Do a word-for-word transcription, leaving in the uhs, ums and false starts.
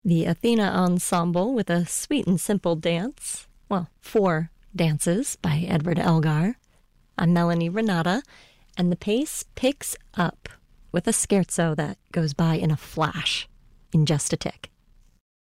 The Athena Ensemble with a sweet and simple dance. Well, four dances by Edward Elgar. I'm Melanie Renata, and the pace picks up with a scherzo that goes by in a flash, in just a tick.